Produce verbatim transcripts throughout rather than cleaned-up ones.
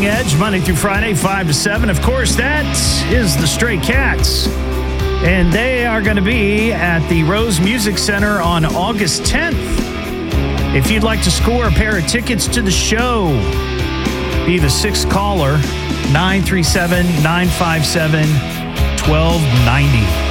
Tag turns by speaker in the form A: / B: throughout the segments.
A: Evening Edge, Monday through Friday, five to seven. Of course, that is the Stray Cats. And they are going to be at the Rose Music Center on August tenth. If you'd like to score a pair of tickets to the show, be the sixth caller, nine three seven, nine five seven, one two nine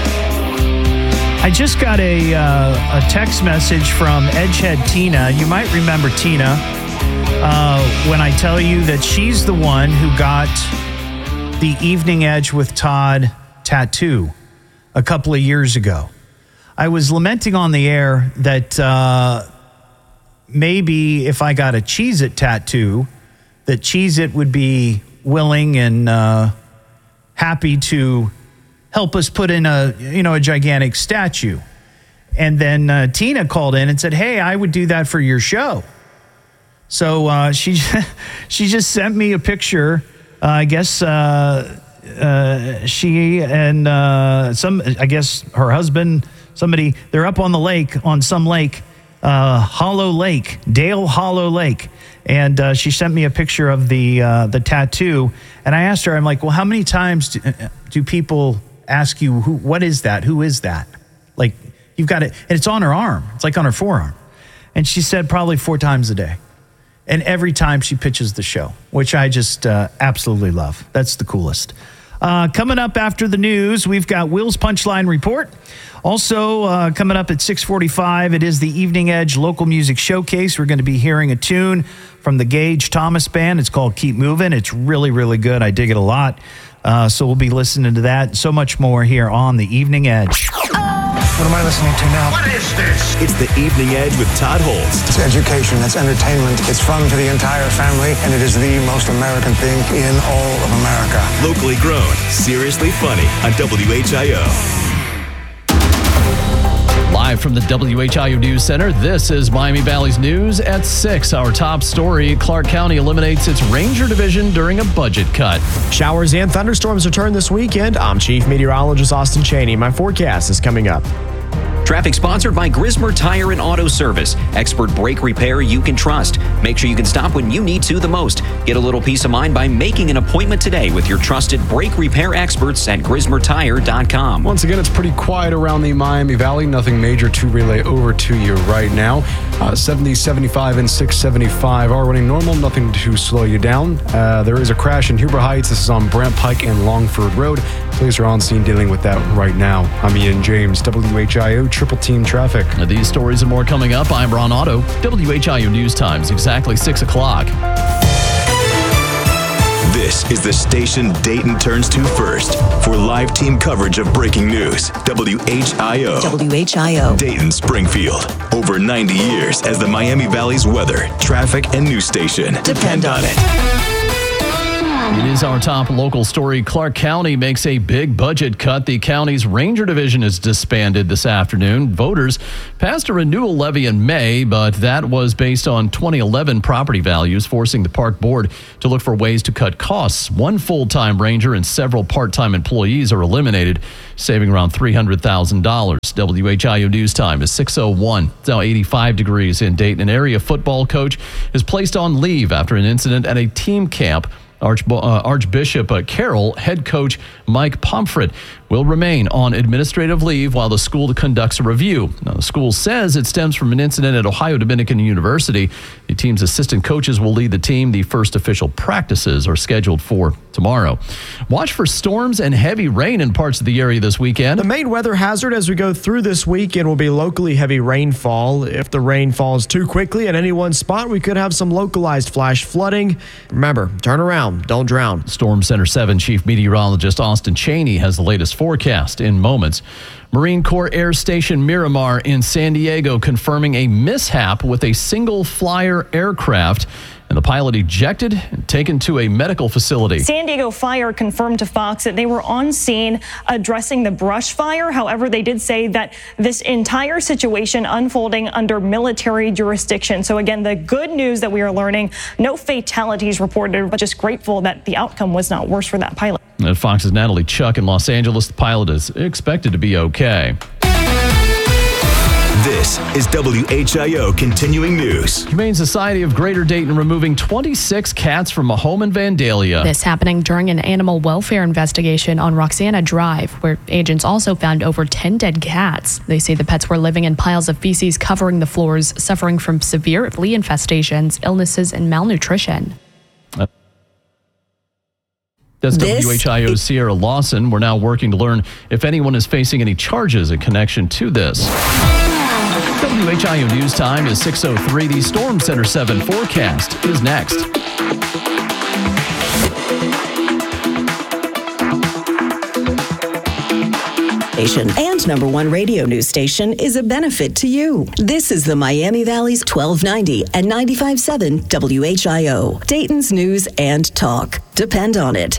A: zero. I just got a, uh, a text message from Edgehead Tina. You might remember Tina uh, when I tell you that she's the one who got the Evening Edge with Todd tattoo a couple of years ago. I was lamenting on the air that uh, maybe if I got a Cheez-It tattoo, that Cheez-It would be willing and uh, happy to help us put in a, you know, a gigantic statue. And then uh, Tina called in and said, hey, I would do that for your show. So uh, she she just sent me a picture. Uh, I guess uh, uh, she and uh, some, I guess her husband, somebody, they're up on the lake, on some lake, uh, Hollow Lake, Dale Hollow Lake. And uh, she sent me a picture of the uh, the tattoo. And I asked her, I'm like, well, how many times do, do people ask you, who? What is that? Who is that? Like, you've got it. And it's on her arm. It's like on her forearm. And she said probably four times a day. And every time she pitches the show, which I just uh, absolutely love. That's the coolest. Uh, coming up after the news, we've got Will's Punchline Report. Also, uh, coming up at six forty-five, it is the Evening Edge Local Music Showcase. We're going to be hearing a tune from the Gage Thomas Band. It's called Keep Moving. It's really, really good. I dig it a lot. Uh, so we'll be listening to that and so much more here on the Evening Edge.
B: What am I listening to now?
C: What is this?
D: It's the Evening Edge with Todd Holst.
B: It's education, it's entertainment, it's fun for the entire family, and it is the most American thing in all of America.
D: Locally grown, seriously funny on W H I O.
E: Live from the W H I O News Center, this is Miami Valley's News at six. Our top story, Clark County eliminates its Ranger Division during a budget cut.
F: Showers and thunderstorms return this weekend. I'm Chief Meteorologist Austin Cheney. My forecast is coming up.
G: Traffic sponsored by Grismer Tire and Auto Service. Expert brake repair you can trust. Make sure you can stop when you need to the most. Get a little peace of mind by making an appointment today with your trusted brake repair experts at grismer tire dot com.
H: Once again, it's pretty quiet around the Miami Valley. Nothing major to relay over to you right now. Uh, seventy, seventy-five, and six seventy-five are running normal. Nothing to slow you down. Uh, there is a crash in Huber Heights. This is on Brant Pike and Longford Road. Police are on scene dealing with that right now. I'm Ian James, W H I O Triple Team Traffic.
E: Now, these stories and more coming up. I'm Ron Otto. W H I O News Times, exactly six o'clock.
D: This is the station Dayton turns to first for live team coverage of breaking news. W H I O.
I: W H I O.
D: Dayton, Springfield. Over ninety years as the Miami Valley's weather, traffic, and news station. Depend on it.
E: It is our top local story. Clark County makes a big budget cut. The county's Ranger Division is disbanded this afternoon. Voters passed a renewal levy in May, but that was based on twenty eleven property values, forcing the park board to look for ways to cut costs. One full-time ranger and several part-time employees are eliminated, saving around three hundred thousand dollars. W H I O News Time is six oh one. It's now eighty-five degrees in Dayton. An area football coach is placed on leave after an incident at a team camp. Arch, uh, Archbishop uh, Carroll, head coach Mike Pomfret will remain on administrative leave while the school conducts a review. Now, the school says it stems from an incident at Ohio Dominican University. The team's assistant coaches will lead the team. The first official practices are scheduled for tomorrow. Watch for storms and heavy rain in parts of the area this weekend.
F: The main weather hazard as we go through this weekend will be locally heavy rainfall. If the rain falls too quickly at any one spot, we could have some localized flash flooding. Remember, turn around, don't drown.
E: Storm Center seven Chief Meteorologist Austin Cheney has the latest forecast in moments. Marine Corps Air Station Miramar in San Diego confirming a mishap with a single flyer aircraft, and the pilot ejected and taken to a medical facility.
J: San Diego Fire confirmed to Fox that they were on scene addressing the brush fire. However, they did say that this entire situation unfolding under military jurisdiction. So again, the good news that we are learning, no fatalities reported, but just grateful that the outcome was not worse for that pilot.
E: At Fox's Natalie Chuck in Los Angeles, the pilot is expected to be okay.
D: This is W H I O Continuing News.
E: Humane Society of Greater Dayton removing twenty-six cats from a home in Vandalia.
C: This happening during an animal welfare investigation on Roxana Drive, where agents also found over ten dead cats. They say the pets were living in piles of feces covering the floors, suffering from severe flea infestations, illnesses, and malnutrition.
E: Uh, That's this W H I O's Sierra Lawson. We're now working to learn if anyone is facing any charges in connection to this. W H I O News Time is six oh three. The Storm Center seven forecast is next.
I: And number one radio news station is a benefit to you. This is the Miami Valley's twelve ninety and ninety-five point seven W H I O. Dayton's News and Talk. Depend on it.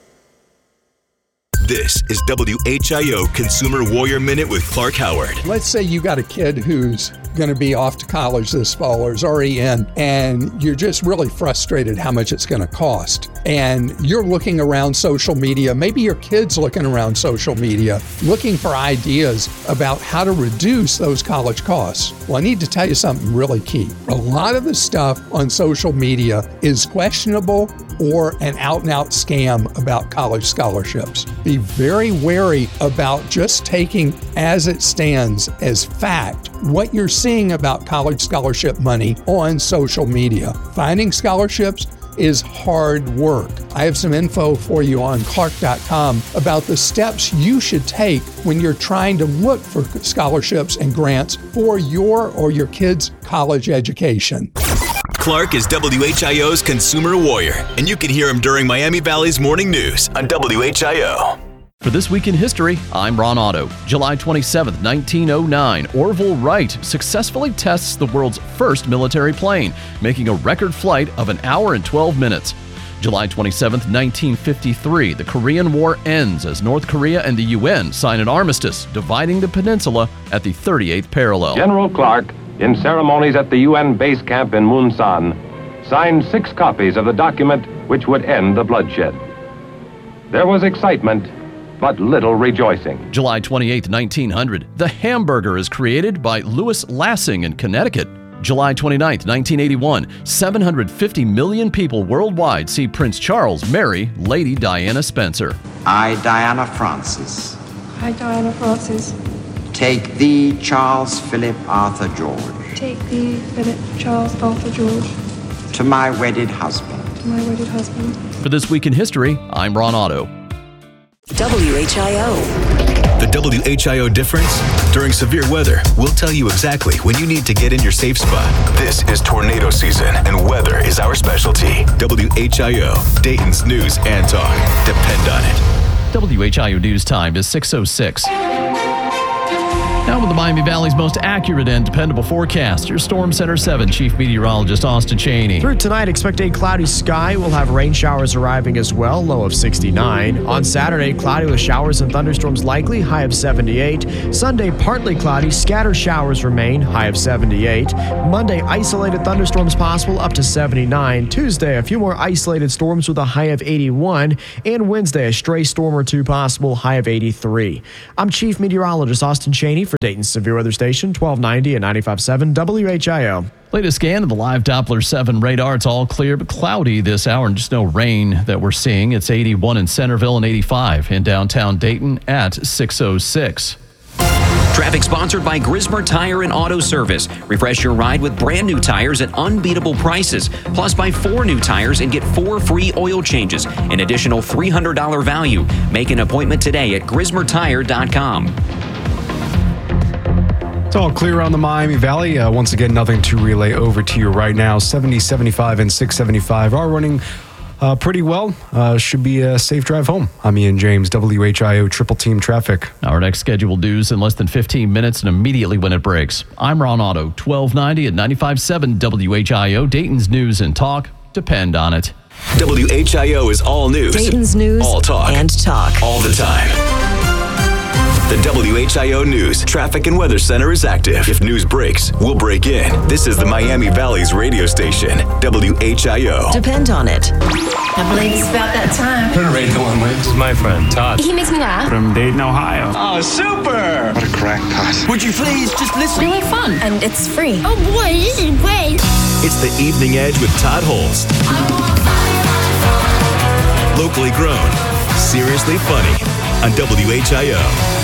D: This is W H I O Consumer Warrior Minute with Clark Howard.
K: Let's say you got a kid who's going to be off to college this fall or is already in, and you're just really frustrated how much it's going to cost. And you're looking around social media, maybe your kid's looking around social media, looking for ideas about how to reduce those college costs. Well, I need to tell you something really key. A lot of the stuff on social media is questionable or an out-and-out scam about college scholarships. Be very wary about just taking as it stands as fact what you're seeing about college scholarship money on social media. Finding scholarships is hard work. I have some info for you on clark dot com about the steps you should take when you're trying to look for scholarships and grants for your or your kids' college education.
D: Clark is W H I O's Consumer Warrior, and you can hear him during Miami Valley's Morning News on W H I O.
E: For This Week in History, I'm Ron Otto. July twenty-seventh, nineteen oh nine, Orville Wright successfully tests the world's first military plane, making a record flight of an hour and twelve minutes. July twenty-seventh, nineteen fifty-three, the Korean War ends as North Korea and the U N sign an armistice, dividing the peninsula at the thirty-eighth parallel.
L: General Clark, in ceremonies at the U N base camp in Munsan, signed six copies of the document which would end the bloodshed. There was excitement, but little rejoicing.
E: July twenty-eighth, nineteen hundred, the hamburger is created by Louis Lassing in Connecticut. July twenty-ninth, nineteen eighty-one, seven hundred fifty million people worldwide see Prince Charles marry Lady Diana Spencer.
M: I, Diana Francis.
N: I, Diana Francis.
M: Take thee, Charles Philip Arthur George.
N: Take thee, Philip Charles Arthur George.
M: To my wedded husband.
N: To my wedded husband.
E: For This Week in History, I'm Ron Otto.
I: W H I O.
D: The W H I O difference? During severe weather, we'll tell you exactly when you need to get in your safe spot. This is tornado season, and weather is our specialty. W H I O, Dayton's News and Talk. Depend on it.
E: W H I O News Time is six oh six. Now with the Miami Valley's most accurate and dependable forecast, your Storm Center seven Chief Meteorologist Austin Cheney.
F: Through tonight, expect a cloudy sky. We'll have rain showers arriving as well, low of sixty-nine. On Saturday, cloudy with showers and thunderstorms likely, high of seventy-eight. Sunday, partly cloudy, scattered showers remain, high of seventy-eight. Monday, isolated thunderstorms possible, up to seventy-nine. Tuesday, a few more isolated storms with a high of eighty-one. And Wednesday, a stray storm or two possible, high of eighty-three. I'm Chief Meteorologist Austin Cheney for Dayton's Severe Weather Station, twelve ninety and ninety-five point seven W H I O.
E: Latest scan of the live Doppler seven radar. It's all clear but cloudy this hour and just no rain that we're seeing. It's eighty-one in Centerville and eighty-five in downtown Dayton at six oh six.
G: Traffic sponsored by Grismer Tire and Auto Service. Refresh your ride with brand new tires at unbeatable prices. Plus, buy four new tires and get four free oil changes, an additional three hundred dollars value. Make an appointment today at grismer tire dot com.
H: It's all clear around the Miami Valley. Uh, once again, nothing to relay over to you right now. seventy, seventy-five, and six seventy-five are running uh, pretty well. Uh, should be a safe drive home. I'm Ian James, W H I O Triple Team Traffic.
E: Our next scheduled news in less than fifteen minutes and immediately when it breaks. I'm Ron Otto, twelve ninety and ninety-five point seven W H I O, Dayton's News and Talk. Depend on it.
D: W H I O is all news.
I: Dayton's News
D: all talk.
I: and Talk.
D: All the time. The W H I O News Traffic and Weather Center is active. If news breaks, we'll break in. This is the Miami Valley's radio station, W H I O.
I: Depend on it.
O: I believe it's about that time.
P: Turn it right the one way. This is my friend, Todd.
O: He makes me laugh.
P: From Dayton, Ohio.
Q: Oh, super!
P: What a crackpot.
Q: Would you please just listen?
O: Really fun. And it's free.
R: Oh boy, this is great.
D: It's the Evening Edge with Todd Holst. Locally grown, seriously funny on W H I O.